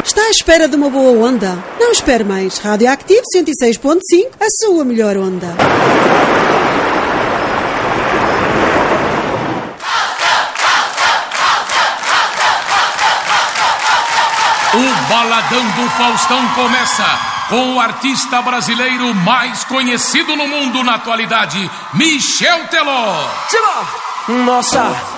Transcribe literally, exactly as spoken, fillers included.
Está à espera de uma boa onda? Não espere mais. Radioactive cento e seis ponto cinco, a sua melhor onda. O Baladão do Faustão começa com o artista brasileiro mais conhecido no mundo na atualidade, Michel Teló. Nossa,